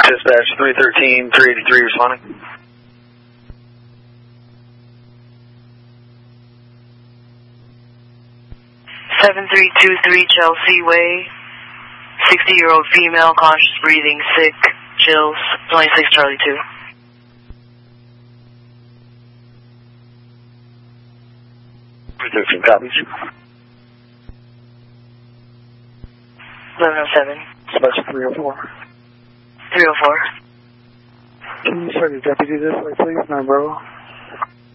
Dispatch 313, 383 responding. (7323) Chelsea Way. 60-year-old female, conscious, breathing, sick, chills. 26 Charlie 2. Prescription copies. 1107. Dispatch 304. 304. Can you start your deputy this way, please? No, bro.